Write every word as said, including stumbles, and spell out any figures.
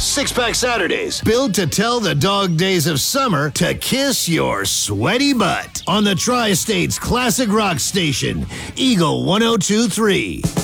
Six Pack Saturdays, built to tell the dog days of summer to kiss your sweaty butt. On the Tri-State's classic rock station, Eagle one oh two three.